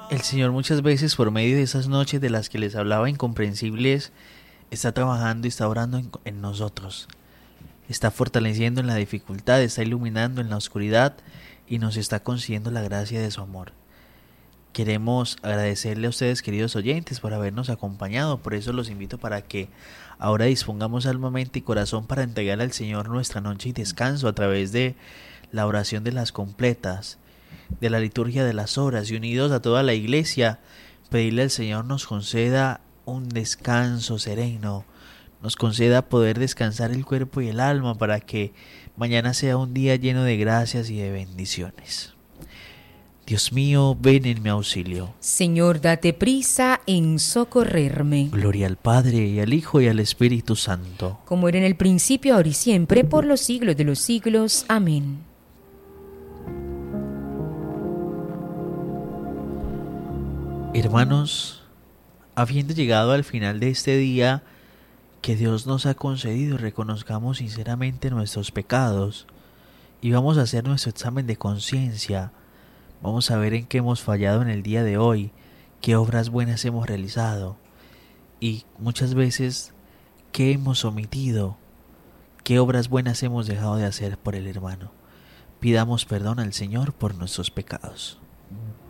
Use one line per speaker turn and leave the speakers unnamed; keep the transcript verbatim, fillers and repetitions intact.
El Señor muchas veces por medio de esas noches de las que les hablaba incomprensibles, está trabajando y está orando en, en nosotros. Está fortaleciendo en la dificultad, está iluminando en la oscuridad y nos está concediendo la gracia de su amor. Queremos agradecerle a ustedes, queridos oyentes, por habernos acompañado. Por eso los invito para que ahora dispongamos alma, mente y corazón para entregar al Señor nuestra noche y descanso a través de la oración de las completas, de la liturgia de las horas, y unidos a toda la iglesia, pedirle al Señor nos conceda un descanso sereno, nos conceda poder descansar el cuerpo y el alma para que mañana sea un día lleno de gracias y de bendiciones. Dios mío, ven en mi auxilio.
Señor, date prisa en socorrerme.
Gloria al Padre, y al Hijo, y al Espíritu Santo.
Como era en el principio, ahora y siempre, por los siglos de los siglos. Amén.
Hermanos, habiendo llegado al final de este día que Dios nos ha concedido, reconozcamos sinceramente nuestros pecados y vamos a hacer nuestro examen de conciencia. Vamos a ver en qué hemos fallado en el día de hoy, qué obras buenas hemos realizado y muchas veces qué hemos omitido, qué obras buenas hemos dejado de hacer por el hermano. Pidamos perdón al Señor por nuestros pecados.